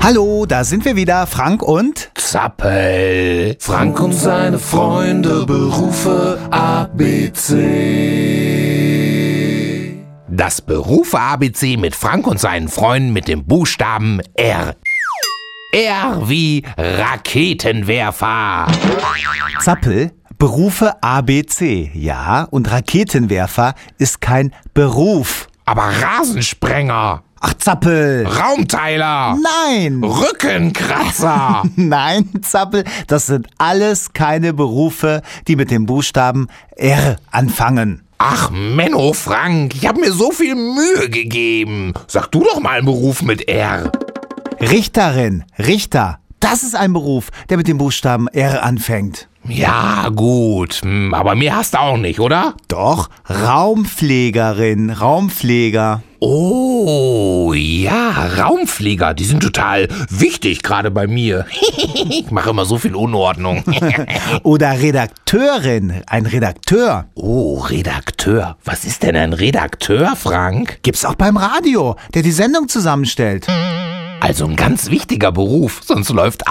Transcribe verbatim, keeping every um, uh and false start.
Hallo, da sind wir wieder, Frank und Zappel. Frank und seine Freunde, Berufe A B C. Das Berufe A B C mit Frank und seinen Freunden mit dem Buchstaben R. R wie Raketenwerfer. Zappel. Berufe A B C, ja, und Raketenwerfer ist kein Beruf. Aber Rasensprenger. Ach, Zappel. Raumteiler. Nein. Rückenkratzer. Nein, Zappel, das sind alles keine Berufe, die mit dem Buchstaben R anfangen. Ach, Menno, Frank, ich habe mir so viel Mühe gegeben. Sag du doch mal einen Beruf mit R. Richterin, Richter, das ist ein Beruf, der mit dem Buchstaben R anfängt. Ja, gut, aber mehr hast du auch nicht, oder? Doch, Raumpflegerin, Raumpfleger. Oh, ja, Raumpfleger, die sind total wichtig, gerade bei mir. Ich mache immer so viel Unordnung. Oder Redakteurin, ein Redakteur. Oh, Redakteur. Was ist denn ein Redakteur, Frank? Gibt's auch beim Radio, der die Sendung zusammenstellt. Also ein ganz wichtiger Beruf, sonst läuft